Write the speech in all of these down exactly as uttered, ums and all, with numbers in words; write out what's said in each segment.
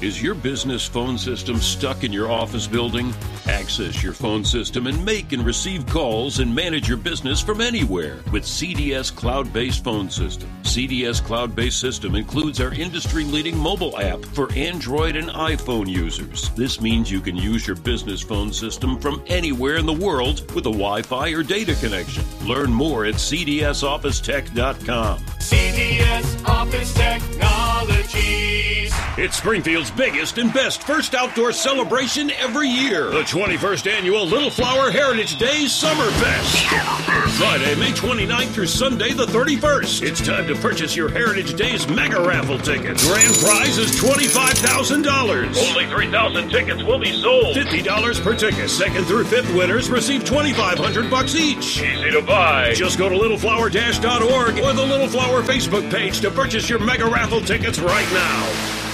Is your business phone system stuck in your office building? Access your phone system and make and receive calls and manage your business from anywhere with C D S Cloud-Based Phone System. C D S Cloud-Based System includes our industry-leading mobile app for Android and iPhone users. This means you can use your business phone system from anywhere in the world with a Wi-Fi or data connection. Learn more at C D S office tech dot com. C D S Office Technologies. It's Springfield's biggest and best first outdoor celebration every year. The twenty-first Annual Little Flower Heritage Days Summer Fest. Friday, May twenty-ninth through Sunday, the thirty-first. It's time to purchase your Heritage Days mega raffle tickets. Grand prize is twenty-five thousand dollars. Only three thousand tickets will be sold. fifty dollars per ticket. Second through fifth winners receive twenty-five hundred bucks each. Easy to buy. Just go to little flower dash dot org or the Little Flower Facebook page to purchase your mega raffle tickets right now.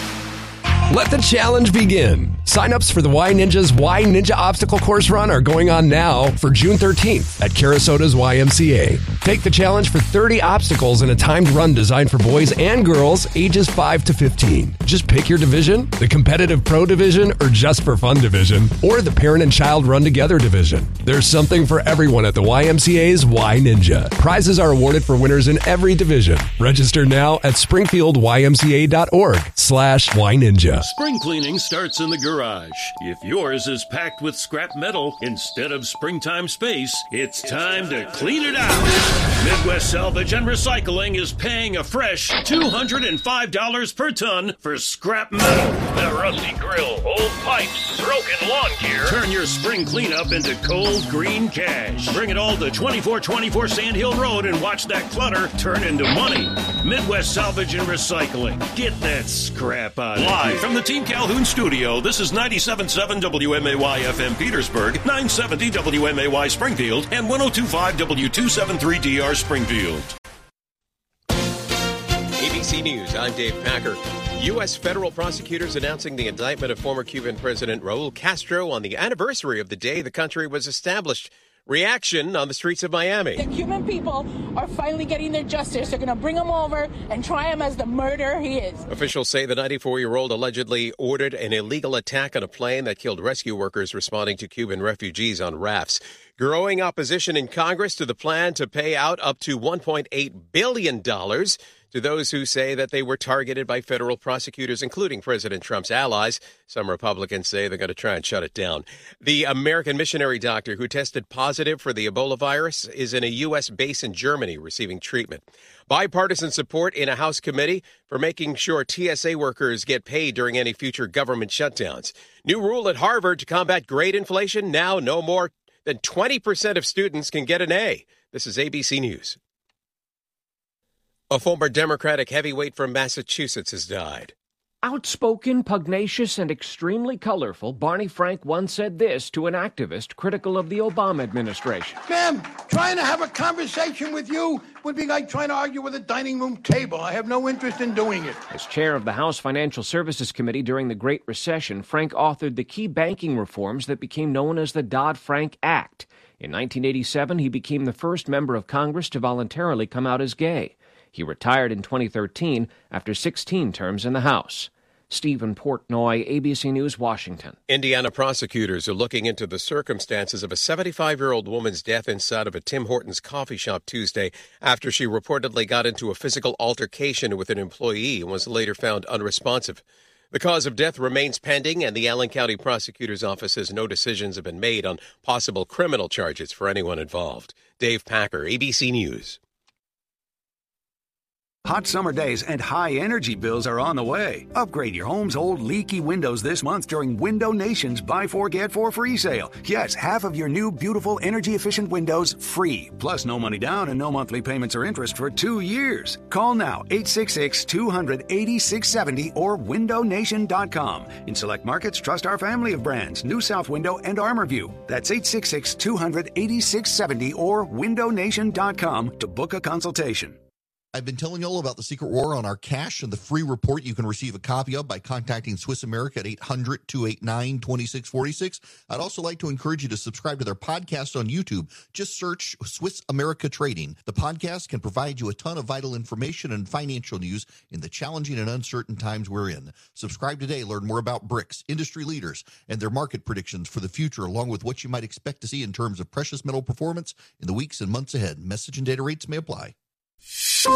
Let the challenge begin. Sign-ups for the Y Ninja's Y Ninja Obstacle Course Run are going on now for June thirteenth at Carasota's Y M C A. Take the challenge for thirty obstacles in a timed run designed for boys and girls ages five to fifteen. Just pick your division, the competitive pro division or just for fun division, or the parent and child run together division. There's something for everyone at the Y M C A's Y Ninja. Prizes are awarded for winners in every division. Register now at springfield y m c a dot org slash Y Ninja. Spring cleaning starts in the garage. If yours is packed with scrap metal instead of springtime space, it's time to clean it out. Midwest Salvage and Recycling is paying a fresh two hundred five dollars per ton for scrap metal. That rusty grill, old pipes, broken lawn gear. Turn your spring cleanup into cold green cash. Bring it all to twenty-four twenty-four Sand Hill Road and watch that clutter turn into money. Midwest Salvage and Recycling. Get that scrap out of here. Live from the Team Calhoun studio, this is ninety-seven point seven W M A Y F M Petersburg, nine seventy W M A Y Springfield, and one oh two point five W two seventy-three D R Springfield. A B C News, I'm Dave Packer. U S federal prosecutors announcing the indictment of former Cuban President Raul Castro on the anniversary of the day the country was established. Reaction on the streets of Miami. The Cuban people are finally getting their justice. They're going to bring him over and try him as the murderer he is. Officials say the ninety-four-year-old allegedly ordered an illegal attack on a plane that killed rescue workers responding to Cuban refugees on rafts. Growing opposition in Congress to the plan to pay out up to one point eight billion dollars to those who say that they were targeted by federal prosecutors, including President Trump's allies. Some Republicans say they're going to try and shut it down. The American missionary doctor who tested positive for the Ebola virus is in a U S base in Germany receiving treatment. Bipartisan support in a House committee for making sure T S A workers get paid during any future government shutdowns. New rule at Harvard to combat grade inflation. Now no more than twenty percent of students can get an A. This is A B C News. A former Democratic heavyweight from Massachusetts has died. Outspoken, pugnacious, and extremely colorful, Barney Frank once said this to an activist critical of the Obama administration. Ma'am, trying to have a conversation with you would be like trying to argue with a dining room table. I have no interest in doing it. As chair of the House Financial Services Committee during the Great Recession, Frank authored the key banking reforms that became known as the Dodd-Frank Act. In nineteen eighty-seven, he became the first member of Congress to voluntarily come out as gay. He retired in twenty thirteen after sixteen terms in the House. Stephen Portnoy, A B C News, Washington. Indiana prosecutors are looking into the circumstances of a seventy-five-year-old woman's death inside of a Tim Hortons coffee shop Tuesday after she reportedly got into a physical altercation with an employee and was later found unresponsive. The cause of death remains pending, and the Allen County Prosecutor's Office says no decisions have been made on possible criminal charges for anyone involved. Dave Packer, A B C News. Hot summer days and high energy bills are on the way. Upgrade your home's old leaky windows this month during Window Nation's Buy Four, Get Four free sale. Yes, half of your new, beautiful, energy-efficient windows free. Plus no money down and no monthly payments or interest for two years. Call now, eight six six, two hundred, eighty-six seventy or window nation dot com. In select markets, trust our family of brands, New South Window and ArmorView. That's eight six six, two hundred, eighty-six seventy or window nation dot com to book a consultation. I've been telling you all about the Secret War on our cash and the free report you can receive a copy of by contacting Swiss America at eight hundred, two eight nine, two six four six. I'd also like to encourage you to subscribe to their podcast on YouTube. Just search Swiss America Trading. The podcast can provide you a ton of vital information and financial news in the challenging and uncertain times we're in. Subscribe today. Learn more about B R I C S, industry leaders, and their market predictions for the future, along with what you might expect to see in terms of precious metal performance in the weeks and months ahead. Message and data rates may apply. From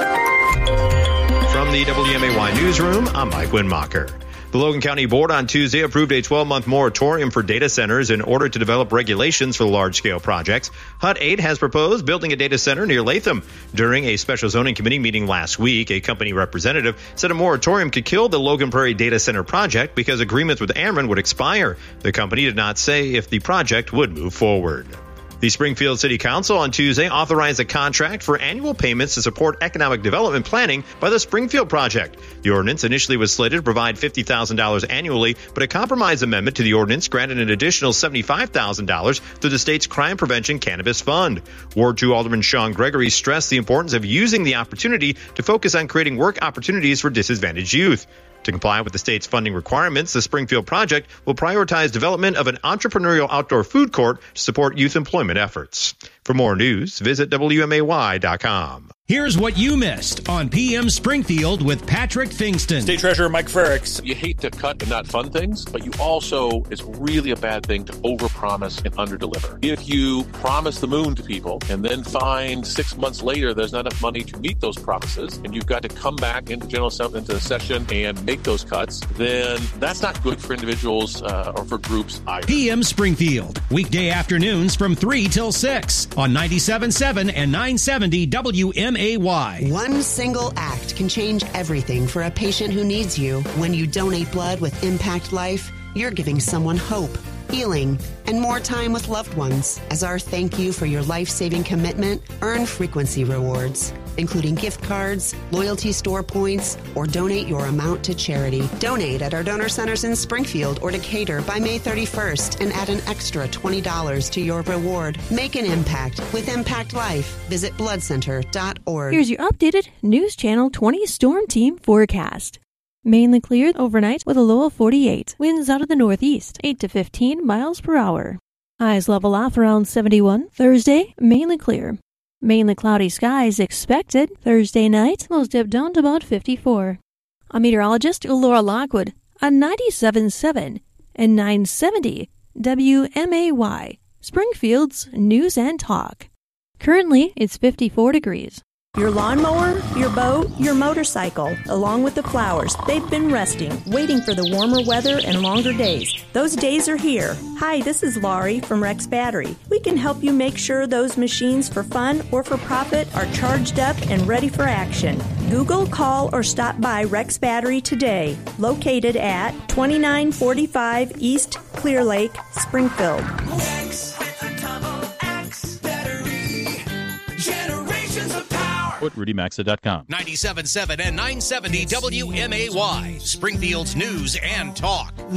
the W M A Y Newsroom, I'm Mike Winmacher. The Logan County Board on Tuesday approved a twelve-month moratorium for data centers in order to develop regulations for large-scale projects. Hut eight has proposed building a data center near Latham. During a special zoning committee meeting last week, a company representative said a moratorium could kill the Logan Prairie data center project because agreements with Ameren would expire. The company did not say if the project would move forward. The Springfield City Council on Tuesday authorized a contract for annual payments to support economic development planning by the Springfield Project. The ordinance initially was slated to provide fifty thousand dollars annually, but a compromise amendment to the ordinance granted an additional seventy-five thousand dollars through the state's Crime Prevention Cannabis Fund. Ward two Alderman Sean Gregory stressed the importance of using the opportunity to focus on creating work opportunities for disadvantaged youth. To comply with the state's funding requirements, the Springfield Project will prioritize development of an entrepreneurial outdoor food court to support youth employment efforts. For more news, visit W M A Y dot com. Here's what you missed on P M Springfield with Patrick Fingston. State Treasurer Mike Frericks. You hate to cut and not fund things, but you also, it's really a bad thing to overpromise and underdeliver. If you promise the moon to people and then find six months later there's not enough money to meet those promises, and you've got to come back into general assembly, into the session and make those cuts, then that's not good for individuals uh, or for groups either. P M Springfield, weekday afternoons from three till six on ninety-seven point seven and nine seventy W M A Y. One single act can change everything for a patient who needs you. When you donate blood with Impact Life, you're giving someone hope, healing, and more time with loved ones. As our thank you for your life-saving commitment, earn frequency rewards, including gift cards, loyalty store points, or donate your amount to charity. Donate at our donor centers in Springfield or Decatur by May thirty-first and add an extra twenty dollars to your reward. Make an impact with Impact Life. Visit blood center dot org. Here's your updated News Channel twenty Storm Team forecast. Mainly clear overnight with a low of forty-eight. Winds out of the northeast, eight to fifteen miles per hour. Highs level off around seventy-one. Thursday, mainly clear. Mainly cloudy skies expected. Thursday night, lows dip down to about fifty-four. A meteorologist, Laura Lockwood, on ninety-seven point seven and nine seventy W M A Y, Springfield's News and Talk. Currently, it's fifty-four degrees. Your lawnmower, your boat, your motorcycle, along with the flowers, they've been resting, waiting for the warmer weather and longer days. Those days are here. Hi, this is Laurie from Rex Battery. We can help you make sure those machines for fun or for profit are charged up and ready for action. Google, call, or stop by Rex Battery today, located at twenty-nine forty-five East Clear Lake, Springfield. Rex with a double X battery. Generations of power. Rudy Maxa dot com. ninety-seven point seven and nine seventy W M A Y, Springfield's News and Talk.